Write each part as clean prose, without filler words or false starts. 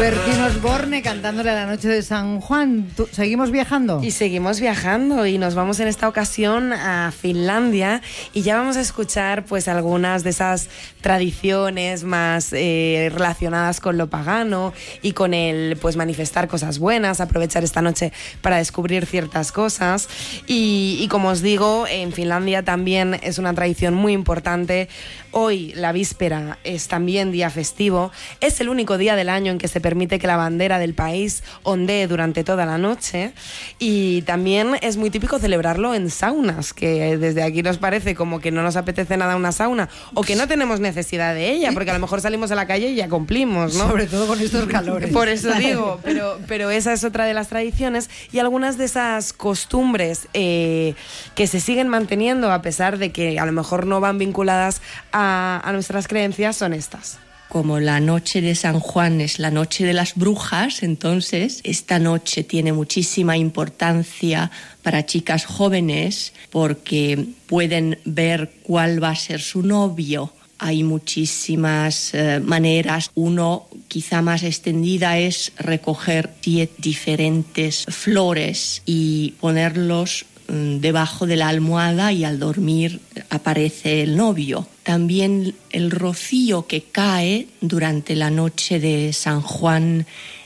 Bertín Osborne cantándole a la noche de San Juan. ¿Seguimos viajando? Y seguimos viajando y nos vamos en esta ocasión a Finlandia y ya vamos a escuchar pues algunas de esas tradiciones más relacionadas con lo pagano y con el pues manifestar cosas buenas, aprovechar esta noche para descubrir ciertas cosas y como os digo, en Finlandia también es una tradición muy importante. Hoy, la víspera, es también día festivo. Es el único día del año en que se permite que la bandera del país ondee durante toda la noche. Y también es muy típico celebrarlo en saunas, que desde aquí nos parece como que no nos apetece nada una sauna o que no tenemos necesidad de ella, porque a lo mejor salimos a la calle y ya cumplimos, ¿no? Sobre todo con estos calores. Por eso digo, pero esa es otra de las tradiciones y algunas de esas costumbres que se siguen manteniendo a pesar de que a lo mejor no van vinculadas a nuestras creencias son estas. Como la noche de San Juan es la noche de las brujas, entonces esta noche tiene muchísima importancia para chicas jóvenes porque pueden ver cuál va a ser su novio. Hay muchísimas maneras. Uno, quizá más extendida, es recoger 10 diferentes flores y ponerlos debajo de la almohada y al dormir aparece el novio. También el rocío que cae durante la noche de San Juan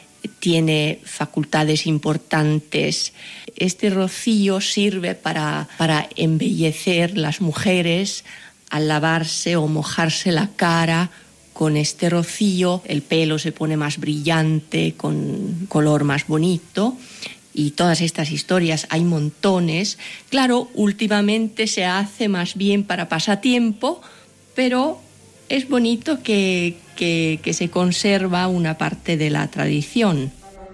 tiene facultades importantes. Este rocío sirve para embellecer las mujeres al lavarse o mojarse la cara. Con este rocío el pelo se pone más brillante, con color más bonito. Y todas estas historias, hay montones. Claro, últimamente se hace más bien para pasatiempo, pero es bonito que se conserva una parte de la tradición.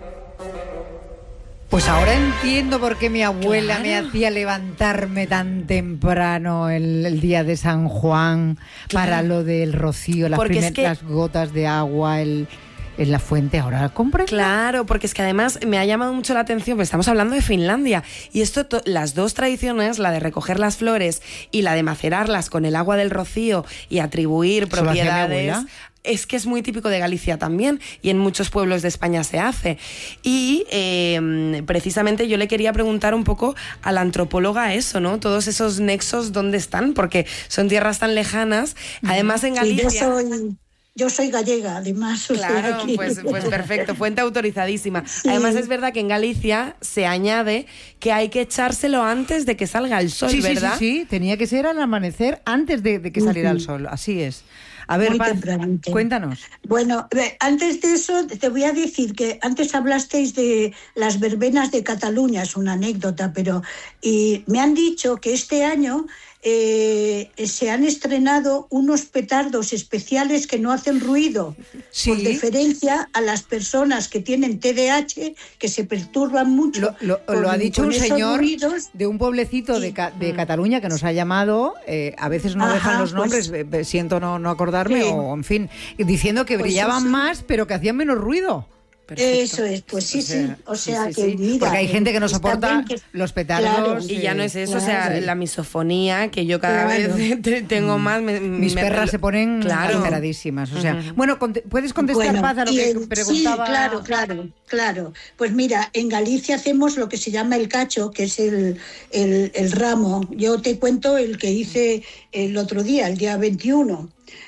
Pues ahora entiendo por qué mi abuela me hacía levantarme tan temprano el día de San Juan para lo del rocío, las gotas de agua, en la fuente. Ahora la compré. Claro, porque es que además me ha llamado mucho la atención, porque estamos hablando de Finlandia y esto, las dos tradiciones, la de recoger las flores y la de macerarlas con el agua del rocío y atribuir propiedades. Es que es muy típico de Galicia también y en muchos pueblos de España se hace. Y precisamente yo le quería preguntar un poco a la antropóloga eso, ¿no? Todos esos nexos, ¿dónde están? Porque son tierras tan lejanas. Además en Galicia... Sí, yo soy gallega, además. Claro, pues perfecto, fuente autorizadísima. Sí. Además es verdad que en Galicia se añade que hay que echárselo antes de que salga el sol, ¿verdad? Sí, tenía que ser al amanecer antes de que saliera el sol, así es. A ver, Paz, cuéntanos. Bueno, antes de eso te voy a decir que antes hablasteis de las verbenas de Cataluña, es una anécdota, y me han dicho que este año se han estrenado unos petardos especiales que no hacen ruido, por deferencia a las personas que tienen TDAH, que se perturban mucho. Lo ha dicho un señor de un pueblecito de Cataluña que nos ha llamado, a veces no dejan los nombres, siento no acordarme, o en fin, diciendo que brillaban más, pero que hacían menos ruido. Perfecto. Eso es, pues sí. O sea, que mira, porque hay gente que no soporta los petardos. Claro, y ya no es eso, claro. O sea, la misofonía, que yo cada vez tengo más... Mis perras se ponen alteradísimas. O sea, bueno, ¿puedes contestar, Paz, a lo que preguntaba? Sí, claro. Pues mira, en Galicia hacemos lo que se llama el cacho, que es el ramo. Yo te cuento el que hice el otro día, el día 21.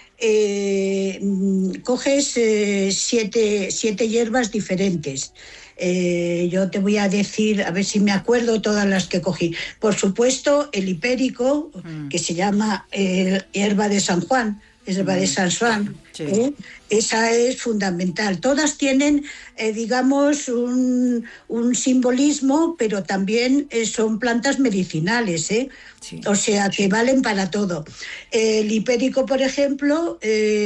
Coges 7 hierbas diferentes. Yo te voy a decir, a ver si me acuerdo todas las que cogí. Por supuesto, el hipérico, que se llama hierba de San Juan, hierba de San Juan. Sí. Esa es fundamental. Todas tienen, digamos, un simbolismo, pero también son plantas medicinales, Sí. O sea, que valen para todo. El hipérico, por ejemplo,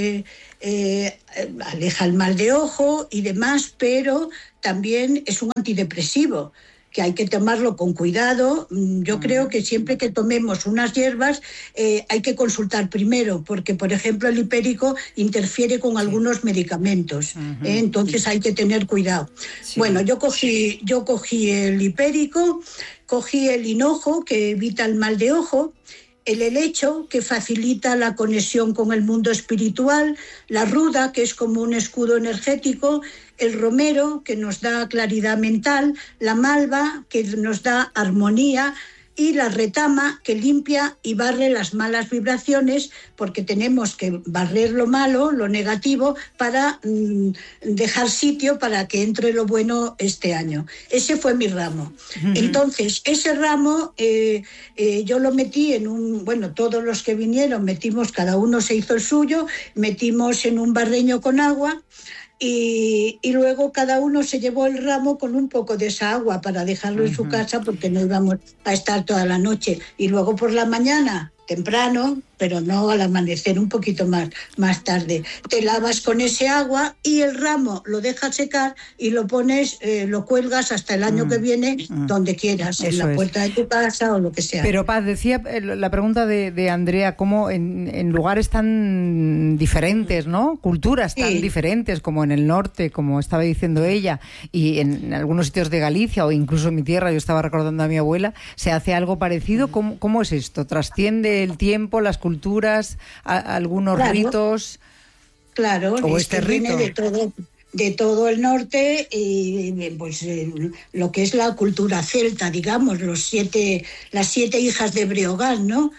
aleja el mal de ojo y demás, pero también es un antidepresivo, que hay que tomarlo con cuidado. Yo creo que siempre que tomemos unas hierbas hay que consultar primero, porque, por ejemplo, el hipérico interfiere con algunos medicamentos, entonces hay que tener cuidado. Sí. Bueno, yo cogí el hipérico, cogí el hinojo, que evita el mal de ojo, el helecho, que facilita la conexión con el mundo espiritual, la ruda, que es como un escudo energético, el romero, que nos da claridad mental, la malva, que nos da armonía, y la retama, que limpia y barre las malas vibraciones, porque tenemos que barrer lo malo, lo negativo, para dejar sitio para que entre lo bueno este año. Ese fue mi ramo. Entonces, ese ramo yo lo metí en todos los que vinieron, cada uno se hizo el suyo, metimos en un barreño con agua, y luego cada uno se llevó el ramo con un poco de esa agua para dejarlo en su casa, porque no íbamos a estar toda la noche. Y luego por la mañana, temprano, pero no al amanecer, un poquito más tarde, te lavas con ese agua y el ramo lo dejas secar y lo pones, lo cuelgas hasta el año que viene, donde quieras, en la puerta de tu casa o lo que sea. Pero Paz, decía la pregunta de Andrea, cómo en lugares tan diferentes, ¿no? Culturas tan diferentes, como en el norte, como estaba diciendo ella, y en algunos sitios de Galicia o incluso en mi tierra, yo estaba recordando a mi abuela, ¿se hace algo parecido? ¿Cómo es esto? ¿Trasciende el tiempo, las culturas, algunos ritos? Claro, o este rito de todo el norte, y pues lo que es la cultura celta, digamos, las 7 hijas de Breogán, ¿no?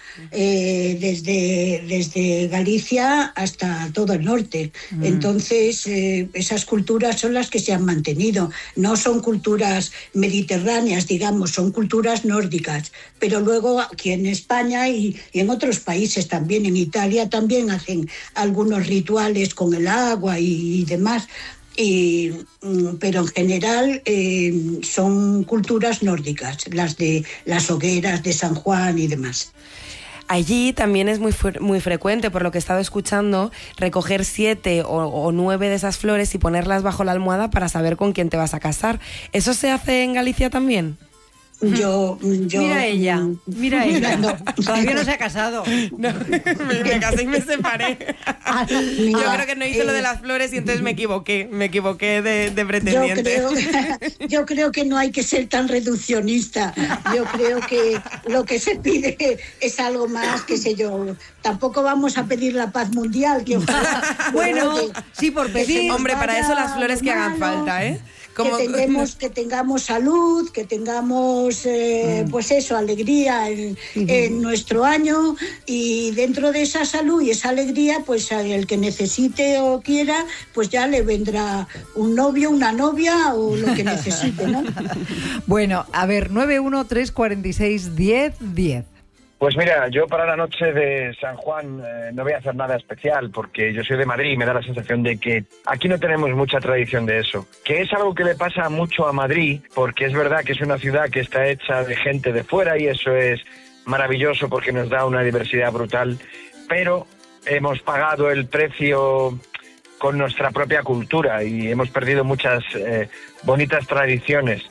Desde Galicia hasta todo el norte. Entonces, esas culturas son las que se han mantenido. No son culturas mediterráneas, digamos, son culturas nórdicas. Pero luego aquí en España y en otros países también, en Italia también hacen algunos rituales con el agua y demás. Pero en general son culturas nórdicas, las de las hogueras de San Juan y demás. Allí también es muy frecuente, por lo que he estado escuchando, recoger 7 o 9 de esas flores y ponerlas bajo la almohada para saber con quién te vas a casar. ¿Eso se hace en Galicia también? Yo mira ella, no, todavía no se ha casado. No, me casé y me separé. Yo creo que no hice lo de las flores y entonces me equivoqué de pretendiente. Yo creo que no hay que ser tan reduccionista. Yo creo que lo que se pide es algo más, qué sé yo. Tampoco vamos a pedir la paz mundial. Que bueno, sí, por pedir. Hombre, para eso las flores que hagan falta, ¿eh? Que tengamos salud, que tengamos pues eso, alegría en nuestro año, y dentro de esa salud y esa alegría, pues el que necesite o quiera, pues ya le vendrá un novio, una novia o lo que necesite, ¿no? Bueno, a ver, 913461010. Pues mira, yo para la noche de San Juan no voy a hacer nada especial, porque yo soy de Madrid y me da la sensación de que aquí no tenemos mucha tradición de eso, que es algo que le pasa mucho a Madrid, porque es verdad que es una ciudad que está hecha de gente de fuera y eso es maravilloso porque nos da una diversidad brutal, pero hemos pagado el precio con nuestra propia cultura y hemos perdido muchas bonitas tradiciones.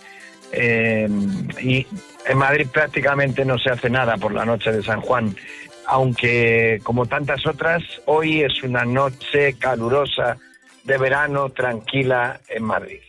Y en Madrid prácticamente no se hace nada por la noche de San Juan, aunque como tantas otras, hoy es una noche calurosa de verano tranquila en Madrid.